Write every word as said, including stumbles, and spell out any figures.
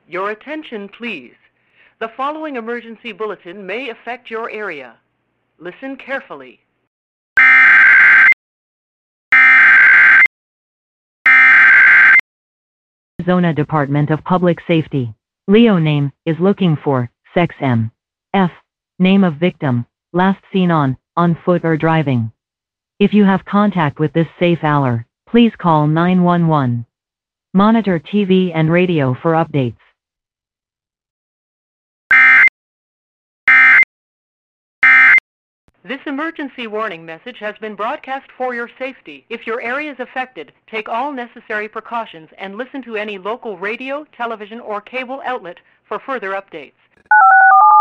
Your attention, please. The following emergency bulletin may affect your area. Listen carefully. Arizona Department of Public Safety. Leo name is looking for sex M. F. Name of victim, last seen on, on foot or driving. If you have contact with this safe hour, please call nine one one. Monitor T V and radio for updates. This emergency warning message has been broadcast for your safety. If your area is affected, take all necessary precautions and listen to any local radio, television, or cable outlet for further updates.